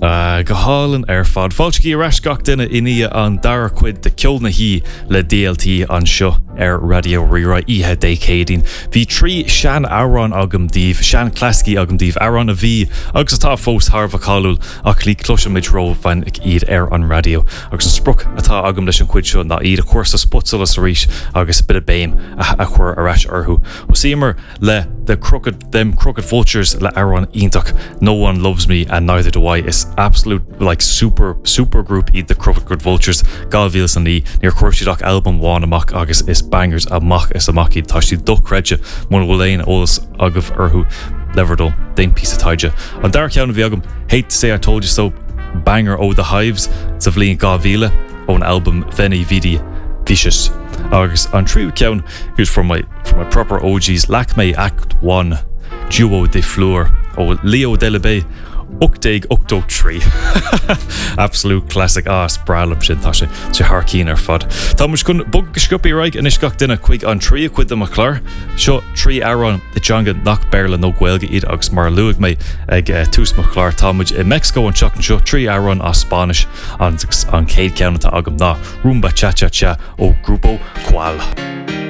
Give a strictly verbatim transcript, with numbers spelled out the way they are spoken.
Uh, go hálan ar fad. Fáilte í reis gach duine iní an dara cuid de ceolna hí le D L T an seo ar Radio Rira ihe décédín. Bhí trí sean áran agam díobh, sean clascí agam díobh, áran a bhí agus atá fós tharbh cáúil ach lí cloise mid ró bhain ag iad ar an radio. Agus an spruc atá agam leis an cuid seo na iad a cuasa spotsalas a ríis agus bit a béim a, a chuir a reis orthú. O símar le the crooked, them crooked vultures le áran ítach. No one loves me and neither do I. Is absolute like super super group eat the crooked vultures Galville san ní near Corsidoc album one amach agus is bangers amach is amach í tashi duck redge mon wolain olas agaf erhu leverdol dain piece of taija on dark young viagum hate to say I told you so banger oh the hives zavlin Galville on album Veni Vidi Vicious agus on true count here's from my from my proper O Gs Lacme Act one Duo de Fleur oh Leo Delabey Uchtag Uchtó Tree. Absolute classic as bralam sin tá sé sé harcín ar fad. Tá mus chun bug scopi raig in is gach duine chuig an trí cuid am a chláir. Seo trí áran i dteanga nach Berla nó Gaeilge iad agus mar luig mé ag uh, tús mo chláir tá muid i Mexico an seach seo trí áran a Spanish an an céad ceanna tá agam ná Rumba Cha Cha Cha ó Grupo Qual.